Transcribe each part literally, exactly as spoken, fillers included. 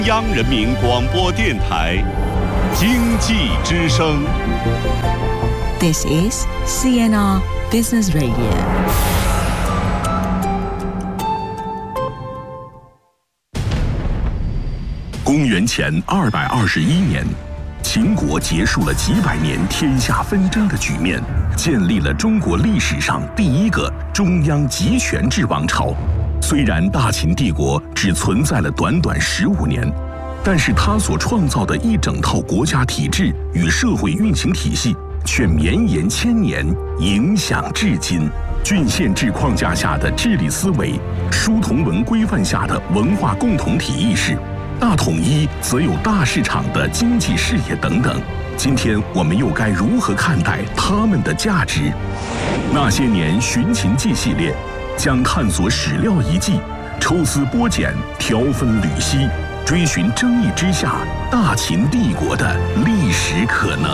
央人民广播电台经济之声。 This is C N R Business Radio。 公元前二百二十一年，秦国结束了几百年天下纷争的局面，建立了中国历史上第一个中央集权制王朝。虽然大秦帝国只存在了短短十五年，但是它所创造的一整套国家体制与社会运行体系却绵延千年，影响至今。郡县制框架下的治理思维，书同文规范下的文化共同体意识，大统一则有大市场的经济视野等等。今天我们又该如何看待它们的价值？那些年寻秦记系列将探索史料遗迹，抽丝剥茧，条分缕析，追寻争议之下大秦帝国的历史可能。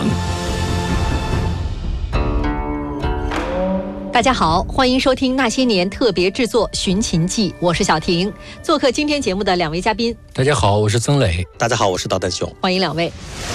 大家好，欢迎收听那些年特别制作《寻秦记》，我是小婷。做客今天节目的两位嘉宾， 大家好，我是曾磊。 大家好，我是导弹熊。 欢迎两位。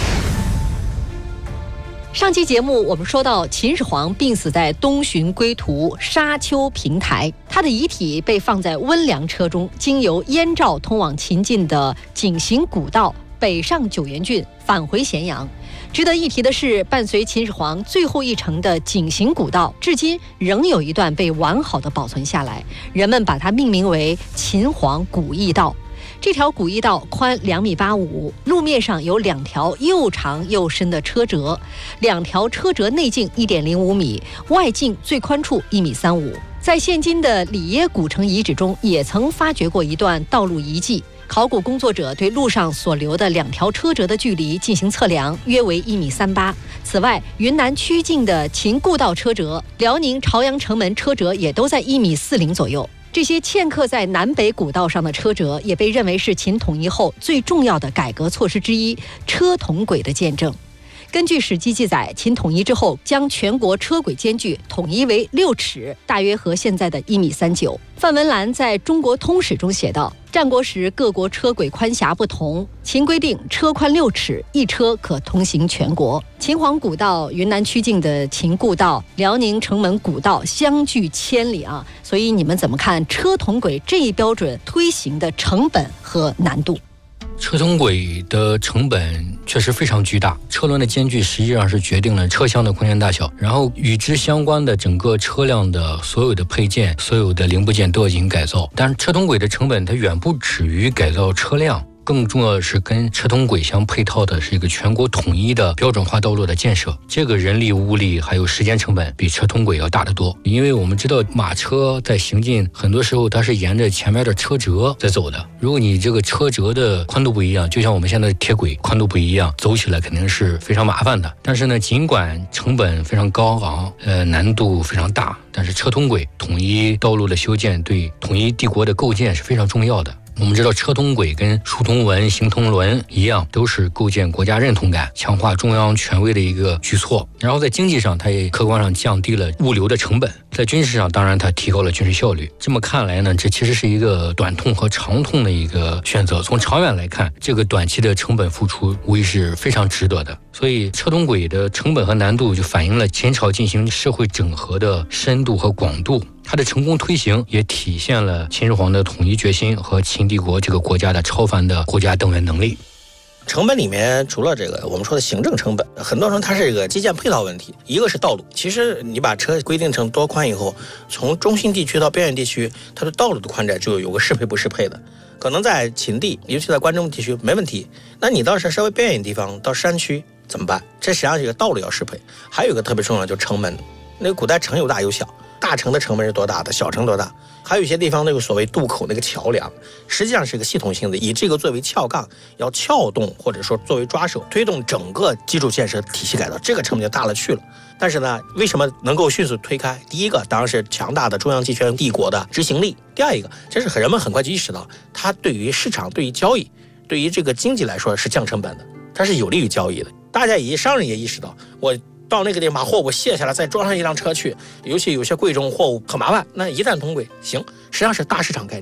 上期节目我们说到，秦始皇病死在东巡归途沙丘平台，他的遗体被放在温凉车中，经由燕赵通往秦晋的井陉古道北上九原郡，返回咸阳。值得一提的是，伴随秦始皇最后一程的井陉古道，至今仍有一段被完好的保存下来，人们把它命名为秦皇古驿道。这条古驿道宽两米八五，路面上有两条又长又深的车辙，两条车辙内径一点零五米，外径最宽处一米三五。在现今的里耶古城遗址中，也曾发掘过一段道路遗迹。考古工作者对路上所留的两条车辙的距离进行测量，约为一米三八。此外，云南曲靖的秦故道车辙、辽宁朝阳城门车辙也都在一米四零左右。这些嵌刻在南北古道上的车辙，也被认为是秦统一后最重要的改革措施之一——车同轨的见证。根据《史记》记载，秦统一之后，将全国车轨间距统一为六尺，大约和现在的一米三九。范文澜在中国通史中写道：战国时各国车轨宽狭不同，秦规定车宽六尺，一车可通行全国。秦皇古道、云南曲靖的秦故道、辽宁城门古道相距千里啊！所以你们怎么看车同轨这一标准推行的成本和难度？ 车同轨的成本确实非常巨大，车轮的间距实际上是决定了车厢的空间大小，然后与之相关的整个车辆的所有的配件、所有的零部件都要进行改造。但是车同轨的成本它远不止于改造车辆，更重要的是跟车同轨相配套的是一个全国统一的标准化道路的建设，这个人力物力还有时间成本比车同轨要大得多。因为我们知道马车在行进很多时候它是沿着前面的车辙在走的，如果你这个车辙的宽度不一样，就像我们现在的铁轨宽度不一样，走起来肯定是非常麻烦的。但是呢，尽管成本非常高昂，呃，难度非常大，但是车同轨统一道路的修建对统一帝国的构建是非常重要的。我们知道车同轨跟书同文、行同伦一样，都是构建国家认同感、强化中央权威的一个举措。然后在经济上，它也客观上降低了物流的成本；在军事上，当然它提高了军事效率。这么看来呢，这其实是一个短痛和长痛的一个选择。从长远来看，这个短期的成本付出无疑是非常值得的。所以车同轨的成本和难度就反映了秦朝进行社会整合的深度和广度。它的成功推行也体现了秦始皇的统一决心和秦帝国这个国家的超凡的国家动员能力。 成本里面除了这个我们说的行政成本，很多时候它是一个基建配套问题。一个是道路，其实你把车规定成多宽以后，从中心地区到边远地区，它的道路的宽窄就有个适配不适配的。可能在秦地，尤其在关中地区没问题，那你到是稍微边远地方，到山区怎么办？这实际上是一个道路要适配。还有一个特别重要的就是成本，那个古代城有大有小，大城的成本是多大的，小城多大？还有一些地方那个所谓渡口那个桥梁，实际上是一个系统性的，以这个作为撬杠，要撬动或者说作为抓手，推动整个基础建设体系改造，这个成本就大了去了。但是呢，为什么能够迅速推开？第一个当然是强大的中央集权帝国的执行力，第二一个，这是人们很快就意识到，它对于市场、对于交易、对于这个经济来说是降成本的，它是有利于交易的。大家也商人也意识到，我到那个地方把货物卸下来，再装上一辆车去，尤其有些贵重货物很麻烦。那一旦通轨，行，实际上是大市场概念。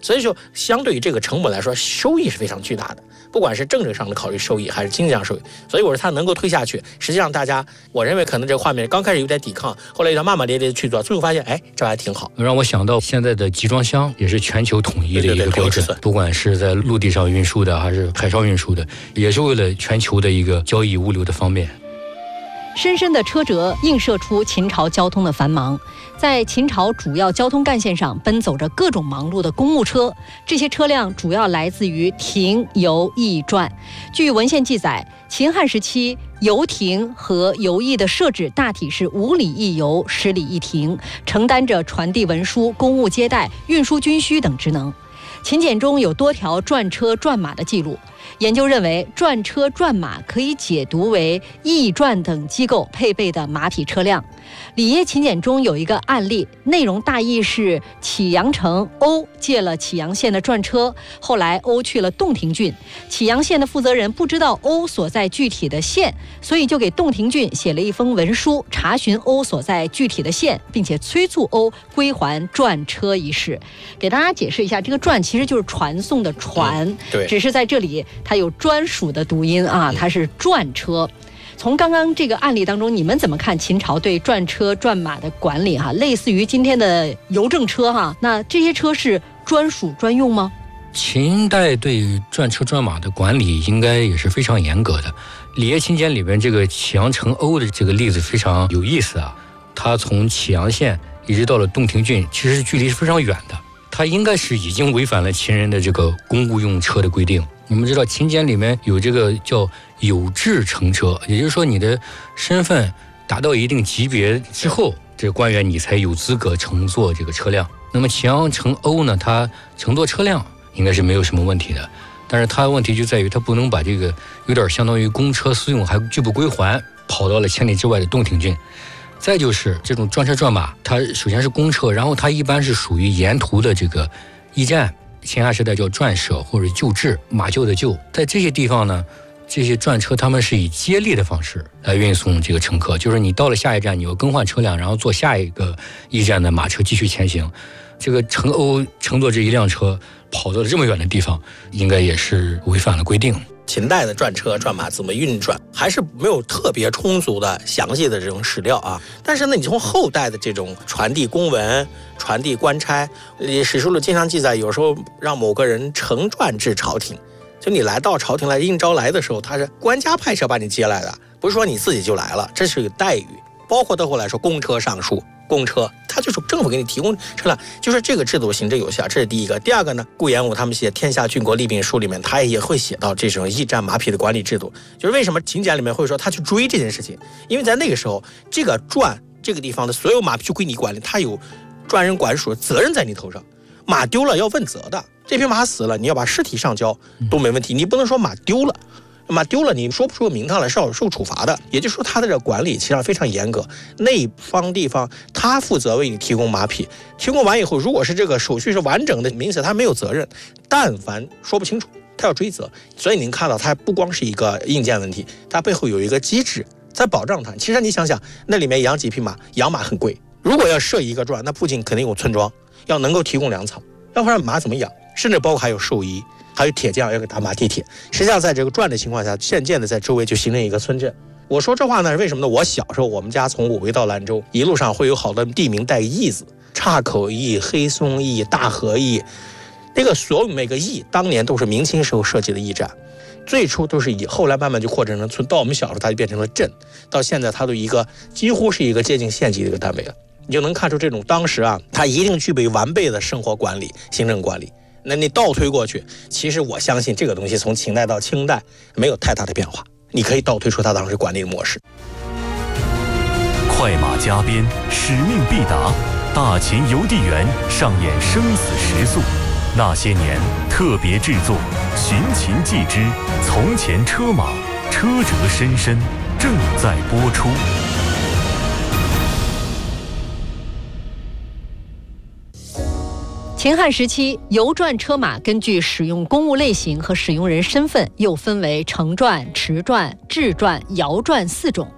所以说相对于这个成本来说，收益是非常巨大的，不管是政治上的考虑收益还是经济上收益。所以我说它能够推下去，实际上大家我认为可能这个画面刚开始有点抵抗，后来它慢慢咧咧去做，最后发现哎这还挺好。 让我想到现在的集装箱也是全球统一的一个标准，不管是在陆地上运输的还是海上运输的，也是为了全球的一个交易物流的方便。 深深的车辙映射出秦朝交通的繁忙，在秦朝主要交通干线上奔走着各种忙碌的公务车，这些车辆主要来自于亭、游、驿、传。据文献记载，秦汉时期游亭和游驿的设置大体是五里一游，十里一亭，承担着传递文书、公务接待、运输军需等职能。秦简中有多条转车转马的记录，研究认为转车转马可以解读为驿传等机构配备的马匹车辆。里耶秦简中有一个案例，内容大意是启阳城欧借了启阳县的转车，后来欧去了洞庭郡，启阳县的负责人不知道欧所在具体的县，所以就给洞庭郡写了一封文书，查询欧所在具体的县，并且催促欧归还转车一事。给大家解释一下，这个转其实就是传送的传、嗯、 对， 只是在这里它有专属的读音啊，它是转车。从刚刚这个案例当中，你们怎么看秦朝对转车转马的管理哈？类似于今天的邮政车哈，那这些车是专属专用吗？ 秦代对转车转马的管理应该也是非常严格的。里耶秦简里边这个启阳城欧的这个例子非常有意思啊，它从启阳县一直到了洞庭郡，其实距离是非常远的，它应该是已经违反了秦人的这个公务用车的规定。你们知道秦简里面有这个叫有制乘车，也就是说你的身份达到一定级别之后，这个官员你才有资格乘坐这个车辆。那么启阳城欧呢，它乘坐车辆应该是没有什么问题的，但是它的问题就在于它不能把这个有点相当于公车私用还拒不归还，跑到了千里之外的洞庭郡。再就是这种转车转马，它首先是公车，然后它一般是属于沿途的这个驿站，秦汉时代叫转舍或者旧制，马厩的厩，在这些地方呢，这些转车他们是以接力的方式来运送这个乘客，就是你到了下一站，你要更换车辆，然后坐下一个驿站的马车继续前行。这个城欧乘坐这一辆车跑到了这么远的地方，应该也是违反了规定。 秦代的转车转马怎么运转，还是没有特别充足的详细的这种史料啊。但是呢，你从后代的这种传递公文、传递官差，史书里经常记载，有时候让某个人乘转至朝廷，就你来到朝廷来应召来的时候，他是官家派车把你接来的，不是说你自己就来了，这是个待遇。包括到后来说公车上书。公车，它就是政府给你提供车辆，就是这个制度行之有效，这是第一个。第二个呢，顾炎武他们写《天下郡国利病书》里面，他也会写到这种驿站马匹的管理制度。就是为什么秦简里面会说他去追这件事情，因为在那个时候，这个转这个地方的所有马匹就归你管理，他有专人管属，责任在你头上。马丢了要问责的，这匹马死了，你要把尸体上交都没问题，你不能说马丢了。马丢了，你说不出名堂来是要受处罚的。也就是说，他的这个管理其实上非常严格。那方地方他负责为你提供马匹，提供完以后，如果是这个手续是完整的，明显他没有责任。但凡说不清楚，他要追责。所以您看到，它不光是一个硬件问题，它背后有一个机制在保障它。其实你想想，那里面养几匹马，养马很贵。如果要设一个转，那附近肯定有村庄，要能够提供粮草，要不然马怎么养？甚至包括还有兽医。还有铁匠要给打马地铁，实际上在这个转的情况下，渐渐的在周围就形成一个村镇。我说这话呢，是为什么呢？我小时候我们家从武威到兰州，一路上会有好多地名带驿字，岔口驿、黑松驿、大河驿，那个所有每个驿当年都是明清时候设计的驿站，最初都是以，后来慢慢就扩展成村，到我们小时候它就变成了镇，到现在它都一个几乎是一个接近县级的一个单位了。你就能看出这种当时啊，它一定具备完备的生活管理、行政管理。那你倒推过去，其实我相信这个东西从秦代到清代没有太大的变化，你可以倒推出它当时管理的模式。 快马加鞭，使命必达，大秦邮递员上演生死时速。那些年特别制作，寻秦记之从前车马，车辙深深，正在播出。 秦汉时期，邮转车马根据使用公务类型和使用人身份，又分为乘转、持转、制转、摇转四种。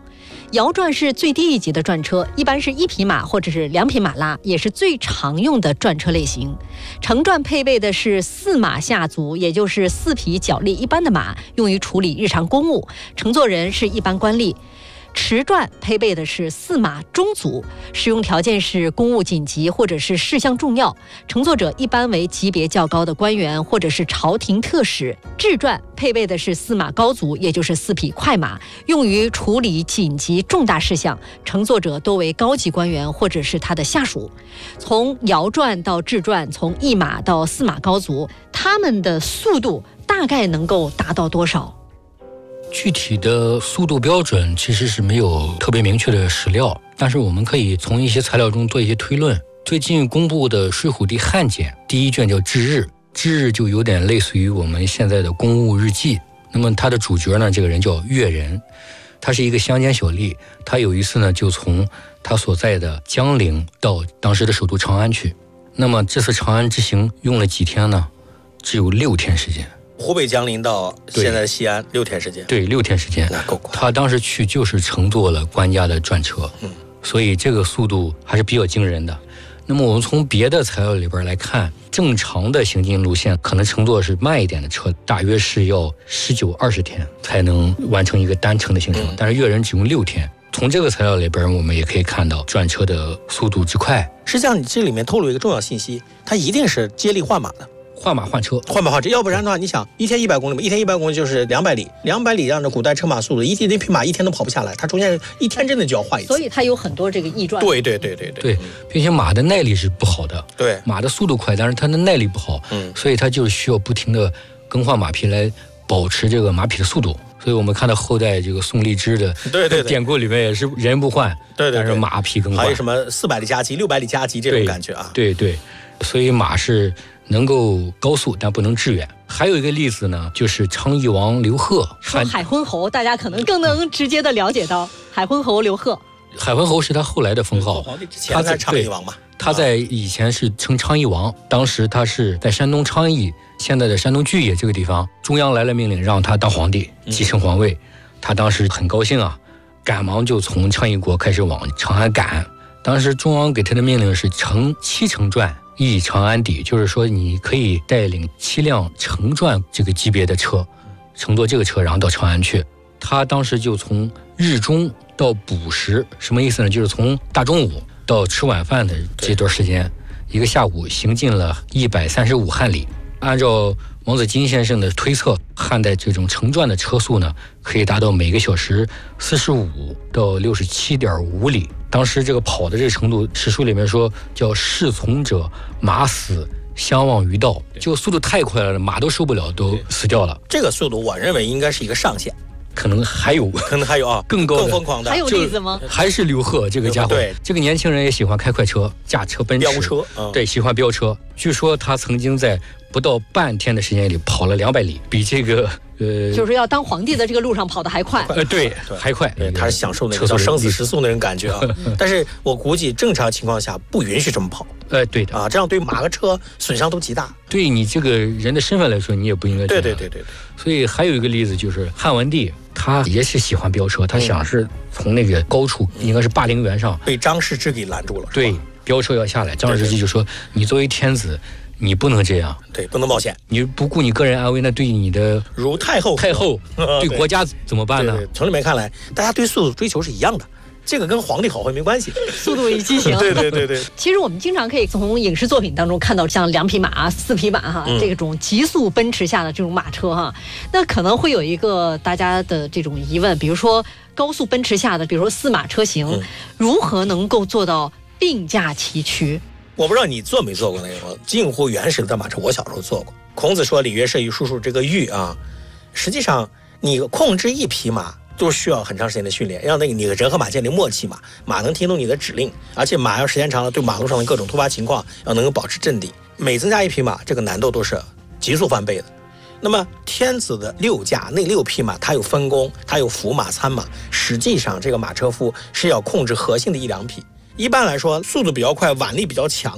摇转是最低一级的转车，一般是一匹马或者是两匹马拉，也是最常用的转车类型。程转配备的是四马下足，也就是四匹脚力一般的马，用于处理日常公务，乘坐人是一般官吏。驰转配备的是四马中足，使用条件是公务紧急或者是事项重要，乘坐者一般为级别较高的官员或者是朝廷特使。至转配备的是四马高足，也就是四匹快马，用于处理紧急重大事项，乘坐者多为高级官员或者是他的下属。从摇转到至转，从一马到四马高足，他们的速度大概能够达到多少？ 具体的速度标准其实是没有特别明确的史料，但是我们可以从一些材料中做一些推论。最近公布的《睡虎地汉简》第一卷叫《至日》，至日就有点类似于我们现在的公务日记。那么它的主角呢，这个人叫岳仁，他是一个乡间小吏，他有一次呢就从他所在的江陵到当时的首都长安去。那么这次长安之行用了几天呢？只有六天时间。 湖北江陵到现在的西安六天时间， 对，六天时间， 那够快。 他当时去就是乘坐了官家的转车，嗯，所以这个速度还是比较惊人的。那么我们从别的材料里边来看，正常的行进路线可能乘坐是慢一点的车，大约是要十九二十天才能完成一个单程的行程，嗯、但是岳仁只用六天。从这个材料里边，我们也可以看到转车的速度之快。 实际上，你这里面透露一个重要信息，它一定是接力换马的。 换马换车， 换马换车，要不然的话，你想一天一百公里嘛，一天一百公里就是两百里，两百里按照古代车马速度，一那匹马一天都跑不下来，它中间一天真的就要换一次， 所以它有很多这个异转。 对对对对对， 对，并且马的耐力是不好的， 对， 马的速度快，但是它的耐力不好，嗯，所以它就需要不停的更换马匹来保持这个马匹的速度。所以我们看到后代这个宋励之的对对典故里面也是人不换， 对对， 但是马匹更换， 还有什么四百里加急、六百里加急这种感觉啊？ 对对，所以马是能够高速，但不能致远。还有一个例子呢，就是昌邑王刘贺。 说海昏侯，大家可能更能直接的了解到海昏侯刘贺。 海昏侯是他后来的封号， 皇帝之前在昌邑王嘛。 他在以前是称昌邑王，当时他是在山东昌邑，现在的山东巨野这个地方，中央来了命令让他当皇帝，继承皇位。他当时很高兴啊，赶忙就从昌邑国开始往长安赶。当时中央给他的命令是乘七乘转诣长安邸，就是说你可以带领七辆乘转这个级别的车，乘坐这个车然后到长安去。他当时就从日中到补时，什么意思呢？就是从大中午到吃晚饭的这段时间，一个下午行进了一百三十五汉里。按照王子金先生的推测，汉代这种乘转的车速呢，可以达到每个小时四十五到六十七点五里。当时这个跑的这个程度，史书里面说叫侍从者马死相忘于道，就速度太快了，马都受不了，都死掉了。 这个速度我认为应该是一个上限。 可能还有， 可能还有啊， 更高的、 更疯狂的， 还有例子吗？ 还是刘贺这个家伙， 对， 这个年轻人也喜欢开快车，驾车奔驰， 飙车， 嗯、对，喜欢飙车。据说他曾经在不到半天的时间里跑了两百里，比这个呃， 就是要当皇帝的这个路上跑得还快。 呃，对，还快。 对，他是享受那个叫生死时速那种感觉啊。但是我估计正常情况下不允许这么跑。 呃，对的啊，这样对马和车损伤都极大。 对你这个人的身份来说，你也不应该这样。 对对对对对。 所以还有一个例子就是汉文帝，他也是喜欢飙车，他想是从那个高处，应该是霸陵园上， 被张世之给拦住了。 对，飙车要下来，张世之就说：“你作为天子，你不能这样， 对，不能冒险。 你不顾你个人安危，那对你的如太后太后对国家怎么办呢？” 对对，从里面看来，大家对速度追求是一样的。这个跟皇帝好坏没关系， 速度与激情。 对对对对。 其实我们经常可以从影视作品当中看到像两匹马、四匹马哈、嗯、这种急速奔驰下的这种马车哈，那可能会有一个大家的这种疑问，比如说高速奔驰下的，比如说四马车型，嗯、如何能够做到并驾齐驱？ 我不知道你坐没坐过那种近乎原始的马车，我小时候坐过。孔子说：“礼乐射御叔叔这个御啊，实际上你控制一匹马。”都需要很长时间的训练，让那个你的人和马建立默契嘛，马能听懂你的指令，而且马要时间长了，对马路上的各种突发情况要能够保持镇定。每增加一匹马，这个难度都是急速翻倍的。那么天子的六驾那六匹马，它有分工，它有辅马、参马，实际上这个马车夫是要控制核心的一两匹。一般来说，速度比较快、腕力比较强的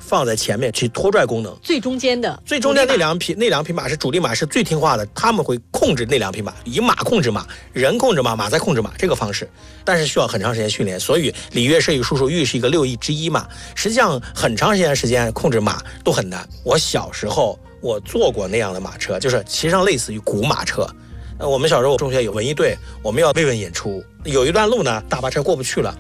放在前面起拖拽功能。 最中间的， 最中间那两匹那两匹马是主力马，是最听话的，他们会控制那两匹马，以马控制马，人控制马，马在控制马这个方式，但是需要很长时间训练。所以里约设计叔叔玉是一个六艺之一嘛，实际上很长时间时间控制马都很难。我小时候我坐过那样的马车，就是骑上类似于古马车。我们小时候中学有文艺队，我们要慰问演出，有一段路呢大巴车过不去了，